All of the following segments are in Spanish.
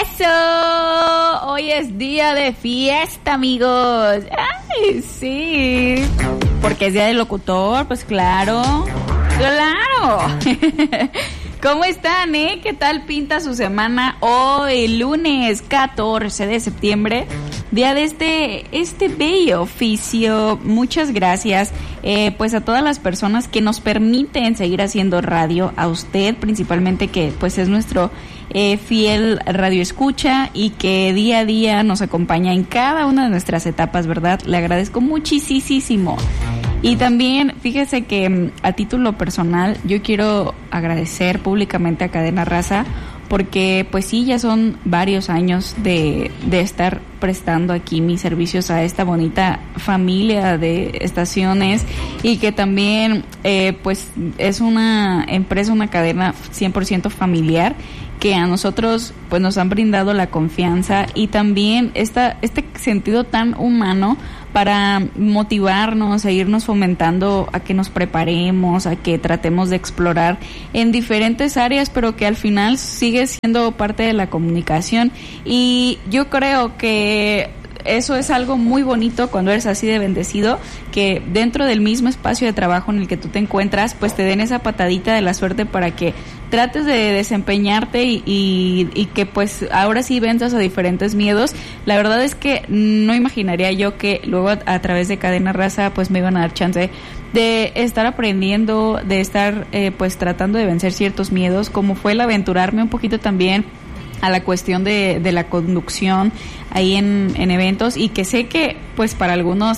¡Eso! Hoy es día de fiesta, amigos. ¡Ay, sí! Porque es día del locutor, pues claro. ¡Claro! ¿Cómo están, ¿Qué tal pinta su semana hoy, lunes 14 de septiembre? Día de este bello oficio. Muchas gracias pues a todas las personas que nos permiten seguir haciendo radio, a usted principalmente, que pues es nuestro fiel radio escucha y que día a día nos acompaña en cada una de nuestras etapas, ¿verdad? Le agradezco muchísimo. Y también, fíjese que a título personal, yo quiero agradecer públicamente a Cadena Raza, porque pues sí, ya son varios años de estar prestando aquí mis servicios a esta bonita familia de estaciones, y que también pues es una empresa, una cadena 100% familiar, que a nosotros pues nos han brindado la confianza y también este sentido tan humano para motivarnos, a irnos fomentando a que nos preparemos, a que tratemos de explorar en diferentes áreas, pero que al final sigue siendo parte de la comunicación. Y yo creo que eso es algo muy bonito cuando eres así de bendecido, que dentro del mismo espacio de trabajo en el que tú te encuentras, pues te den esa patadita de la suerte para que trates de desempeñarte y que pues ahora sí venzas a diferentes miedos. La verdad es que no imaginaría yo que luego a través de Cadena Raza pues me iban a dar chance de estar aprendiendo, de estar pues tratando de vencer ciertos miedos, como fue el aventurarme un poquito también a la cuestión de la conducción ahí en eventos, y que sé que pues para algunos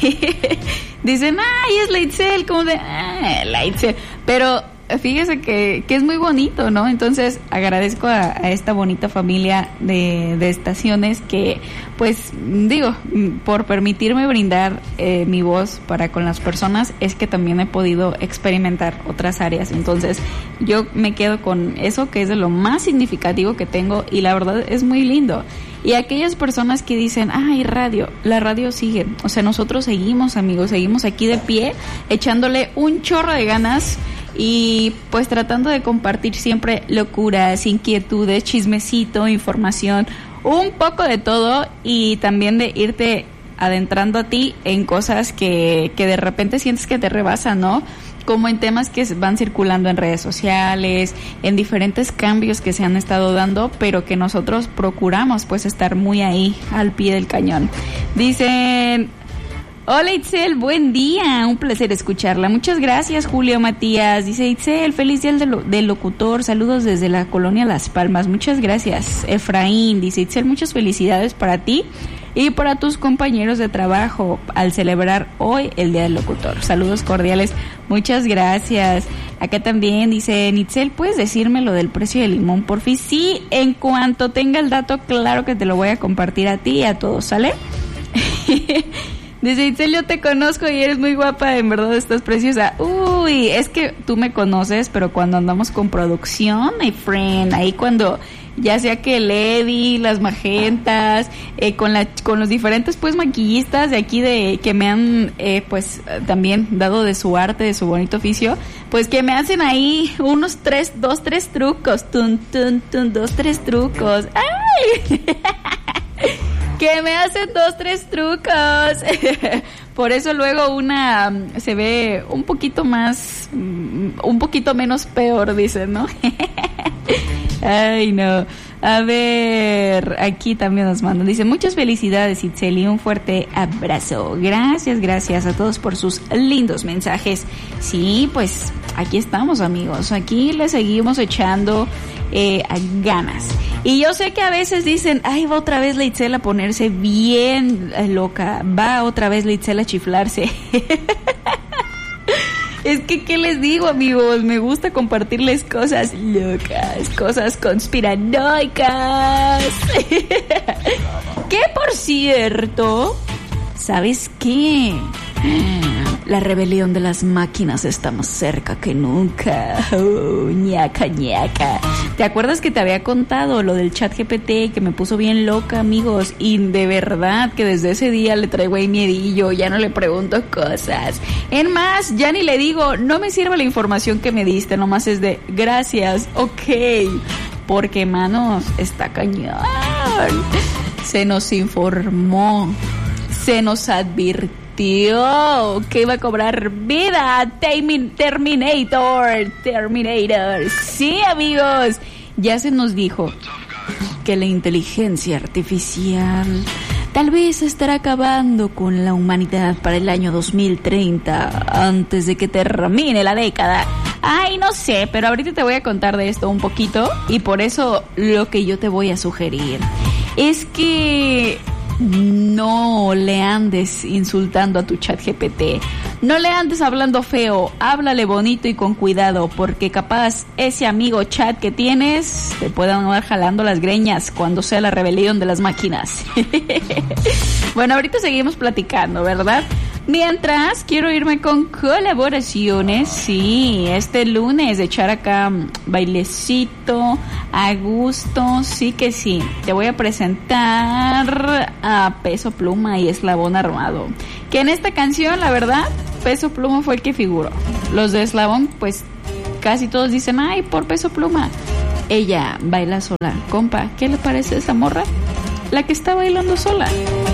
dicen, ay, es Leitzel, como de Leitzel, pero fíjese que es muy bonito, ¿no? Entonces agradezco a esta bonita familia de estaciones que, pues, digo, por permitirme brindar mi voz para con las personas, es que también he podido experimentar otras áreas. Entonces yo me quedo con eso, que es de lo más significativo que tengo, y la verdad es muy lindo. Y aquellas personas que dicen, ay, la radio sigue, o sea, nosotros seguimos, amigos, seguimos aquí de pie, echándole un chorro de ganas, y pues tratando de compartir siempre locuras, inquietudes, chismecito, información, un poco de todo, y también de irte adentrando a ti en cosas que de repente sientes que te rebasan, ¿no? Como en temas que van circulando en redes sociales, en diferentes cambios que se han estado dando, pero que nosotros procuramos pues estar muy ahí al pie del cañón. Dicen: hola Itzel, buen día, un placer escucharla. Muchas gracias, Julio Matías. Dice Itzel, feliz día del locutor, saludos desde la colonia Las Palmas. Muchas gracias. Efraín dice: Itzel, muchas felicidades para ti y para tus compañeros de trabajo al celebrar hoy el día del locutor. Saludos cordiales, muchas gracias. Acá también dice Itzel, ¿puedes decirme lo del precio del limón, por fin? Sí, en cuanto tenga el dato, claro que te lo voy a compartir a ti y a todos, ¿sale? Dice Itzel, yo te conozco y eres muy guapa, en verdad estás preciosa. Uy, es que tú me conoces, pero cuando andamos con producción, my friend, ahí cuando ya sea que Lady, las magentas, con los diferentes pues maquillistas de aquí que me han pues también dado de su arte, de su bonito oficio, pues que me hacen ahí unos 2, 3 trucos, 2, 3 trucos. ¡Ay! Que me hacen 2, 3 trucos. Por eso luego una se ve un poquito menos peor, dicen, ¿no? Ay, no. A ver, aquí también nos mandan. Dice, muchas felicidades, Itzel, y un fuerte abrazo. Gracias a todos por sus lindos mensajes. Sí, pues aquí estamos, amigos. Aquí le seguimos echando ganas. Y yo sé que a veces dicen, ay, va otra vez la Itzel a ponerse bien loca. Va otra vez la Itzel a chiflarse. Es que, ¿qué les digo, amigos? Me gusta compartirles cosas locas, cosas conspiranoicas. Que, por cierto, ¿sabes qué? La rebelión de las máquinas está más cerca que nunca. Ñaca. ¿Te acuerdas que te había contado lo del ChatGPT que me puso bien loca, amigos? Y de verdad que desde ese día le traigo ahí miedillo, ya no le pregunto cosas. En más, ya ni le digo, no me sirve la información que me diste, nomás es de gracias, ok. porque, manos, está cañón. Se nos informó, se nos advirtió que iba a cobrar vida Terminator. Sí, amigos, ya se nos dijo que la inteligencia artificial tal vez estará acabando con la humanidad para el año 2030, antes de que termine la década. Ay, no sé, pero ahorita te voy a contar de esto un poquito, y por eso lo que yo te voy a sugerir es que no le andes insultando a tu ChatGPT, no le andes hablando feo, háblale bonito y con cuidado, porque capaz ese amigo chat que tienes te puede andar jalando las greñas cuando sea la rebelión de las máquinas. Bueno, ahorita seguimos platicando, ¿verdad? Mientras, quiero irme con colaboraciones. Sí, este lunes de echar acá bailecito a gusto. Sí que sí. Te voy a presentar a Peso Pluma y Eslabón Armado. Que en esta canción, la verdad, Peso Pluma fue el que figuró. Los de Eslabón, pues casi todos dicen, ay, por Peso Pluma. Ella baila sola. Compa, ¿qué le parece esa morra? La que está bailando sola.